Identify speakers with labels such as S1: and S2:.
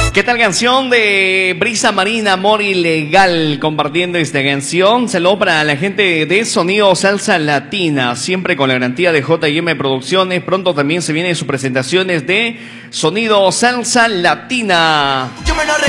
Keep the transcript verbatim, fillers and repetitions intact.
S1: ¿Qué tal canción de Brisa Marina, Amor Ilegal? Compartiendo esta canción. Saludos para la gente de Sonido Salsa Latina, siempre con la garantía de J y M Producciones. Pronto también se vienen sus presentaciones de Sonido Salsa Latina.
S2: Yo me lo